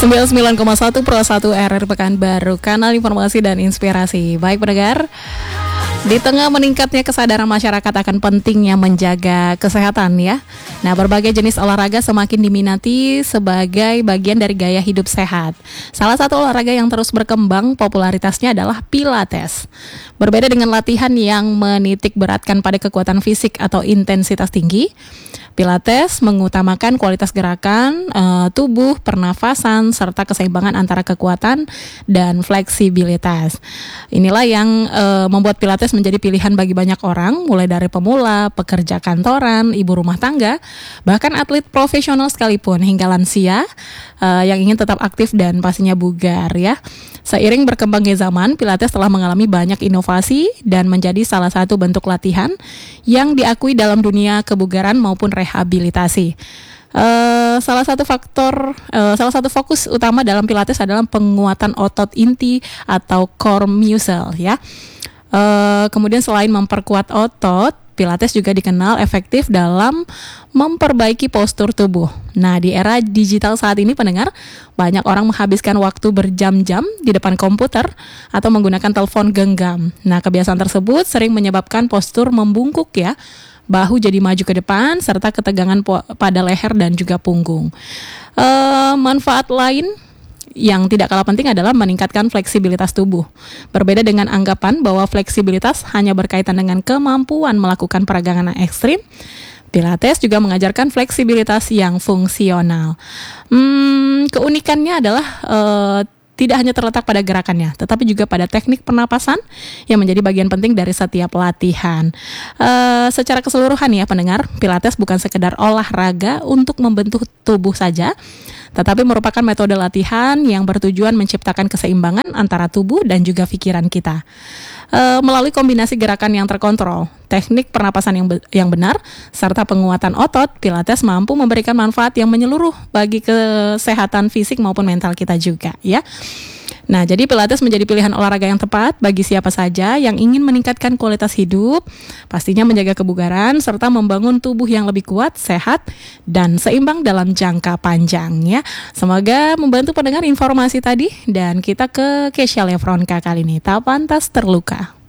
99,1 Pro 1 RR Pekanbaru, kanal informasi dan inspirasi. Baik pendengar, di tengah meningkatnya kesadaran masyarakat akan pentingnya menjaga kesehatan ya. Nah, berbagai jenis olahraga semakin diminati sebagai bagian dari gaya hidup sehat. Salah satu olahraga yang terus berkembang popularitasnya adalah Pilates. Berbeda dengan latihan yang menitik beratkan pada kekuatan fisik atau intensitas tinggi, Pilates mengutamakan kualitas gerakan, tubuh, pernafasan, serta keseimbangan antara kekuatan dan fleksibilitas. Inilah yang membuat Pilates menjadi pilihan bagi banyak orang, mulai dari pemula, pekerja kantoran, ibu rumah tangga, bahkan atlet profesional sekalipun, hingga lansia yang ingin tetap aktif dan pastinya bugar ya. Seiring berkembangnya zaman, Pilates telah mengalami banyak inovasi dan menjadi salah satu bentuk latihan yang diakui dalam dunia kebugaran maupun rehabilitasi. Salah satu fokus utama dalam Pilates adalah penguatan otot inti atau core muscle ya. Kemudian selain memperkuat otot, Pilates juga dikenal efektif dalam memperbaiki postur tubuh. Nah, di era digital saat ini pendengar, banyak orang menghabiskan waktu berjam-jam di depan komputer atau menggunakan telepon genggam. Nah, kebiasaan tersebut sering menyebabkan postur membungkuk ya, bahu jadi maju ke depan, serta ketegangan pada leher dan juga punggung. Manfaat lain yang tidak kalah penting adalah meningkatkan fleksibilitas tubuh. Berbeda dengan anggapan bahwa fleksibilitas hanya berkaitan dengan kemampuan melakukan peragangan ekstrim, Pilates juga mengajarkan fleksibilitas yang fungsional. Keunikannya adalah tidak hanya terletak pada gerakannya, tetapi juga pada teknik pernapasan yang menjadi bagian penting dari setiap latihan. Secara keseluruhan ya pendengar, Pilates bukan sekedar olahraga untuk membentuk tubuh saja, tetapi merupakan metode latihan yang bertujuan menciptakan keseimbangan antara tubuh dan juga pikiran kita. Melalui kombinasi gerakan yang terkontrol, teknik pernapasan yang benar, serta penguatan otot, Pilates mampu memberikan manfaat yang menyeluruh bagi kesehatan fisik maupun mental kita juga ya. Nah, jadi Pilates menjadi pilihan olahraga yang tepat bagi siapa saja yang ingin meningkatkan kualitas hidup, pastinya menjaga kebugaran, serta membangun tubuh yang lebih kuat, sehat, dan seimbang dalam jangka panjang ya. Semoga membantu pendengar informasi tadi, dan kita ke Kesha Lefronka kali ini, tak pantas terluka.